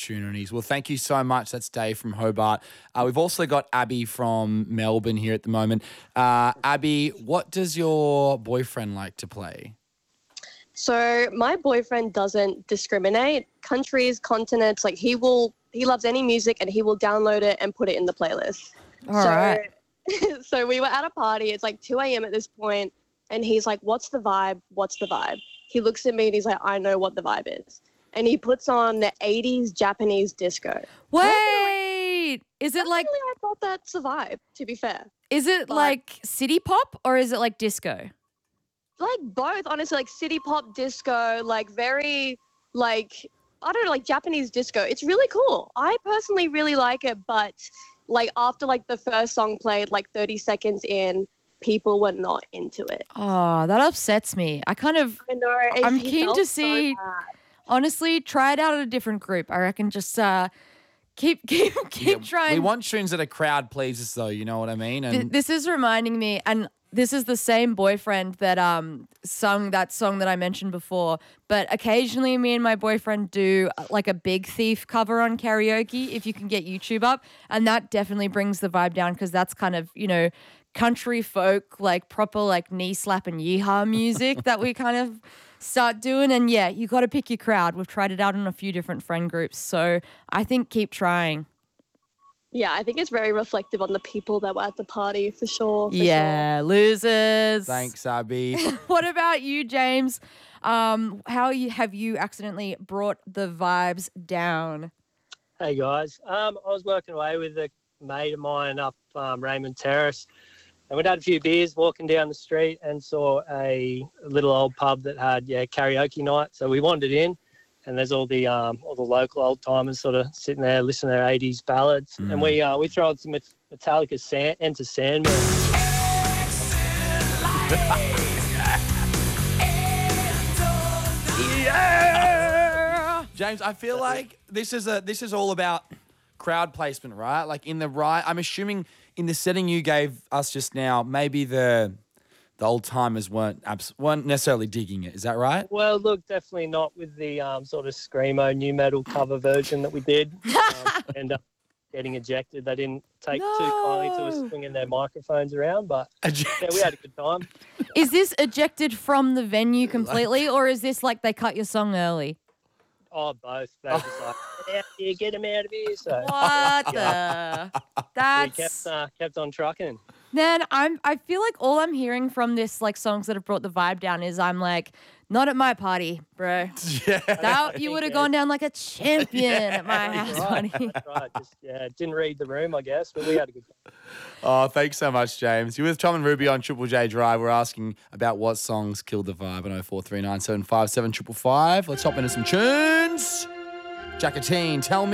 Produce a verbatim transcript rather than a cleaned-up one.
opportunities. Well, thank you so much. That's Dave from Hobart. Uh, we've also got Abby from Melbourne here at the moment. Uh, Abby, what does your boyfriend like to play? So my boyfriend doesn't discriminate. Countries, continents, like he will, he loves any music and he will download it and put it in the playlist. All so, right. so we were at a party. It's like two a.m. at this point, and he's like, "What's the vibe? What's the vibe?" He looks at me and he's like, "I know what the vibe is." And he puts on the eighties Japanese disco. Wait, is it like, Personally, I thought that's the vibe, to be fair. is it But- like city pop or is it like disco? Like both, honestly, like city pop disco, like very, like, I don't know, like Japanese disco. It's really cool. I personally really like it, but like after like the first song played, like thirty seconds in, people were not into it. Oh, that upsets me. I kind of, I know. it- I'm he keen felt to so see- bad. honestly, try it out at a different group. I reckon just uh, keep keep keep Yeah, trying. We want tunes that a crowd pleases, though. You know what I mean? Th- And this is reminding me, and this is the same boyfriend that um sung that song that I mentioned before. But occasionally, me and my boyfriend do uh, like a Big Thief cover on karaoke if you can get YouTube up, and that definitely brings the vibe down because that's kind of, you know, country folk, like proper like knee slap and yeehaw music that we kind of start doing. And yeah, you got to pick your crowd. We've tried it out in a few different friend groups, so I think keep trying. Yeah, I think it's very reflective on the people that were at the party for sure. For Yeah, losers. thanks, Abby. What about you, James? Um, how you, have you accidentally brought the vibes down? Hey guys, um, I was working away with a mate of mine up um, Raymond Terrace, and we'd had a few beers walking down the street and saw a little old pub that had yeah karaoke night. So we wandered in, and there's all the um, all the local old timers sort of sitting there listening to their eighties ballads, and we uh, we throw on some Met- Metallica Sand- Enter Sandman. Yeah! James, I feel like this is a this is all about crowd placement, right? Like in the right. I'm assuming in the setting you gave us just now, maybe the the old timers weren't abs- weren't necessarily digging it. Is that right? Well, look, definitely not with the um, sort of screamo new metal cover version that we did. Um, end up getting ejected. They didn't take too kindly to us No. swinging their microphones around, but yeah, we had a good time. Is this ejected from the venue completely, or is this like they cut your song early? Oh, both. They were just like, get out here, get them out of here. So What the? we That's kept uh, kept on trucking. man. I'm. I feel like all I'm hearing from this, like songs that have brought the vibe down, is I'm like, not at my party, bro. Yeah. That you would have gone down like a champion at my That's house right. party. That's right. Just yeah, didn't read the room, I guess, but we had a good time. Oh, thanks so much, James. You're with Tom and Ruby on Triple J Drive. We're asking about what songs killed the vibe on oh four three nine seven five seven five five. Let's hop into some tunes. Jackatine, tell me.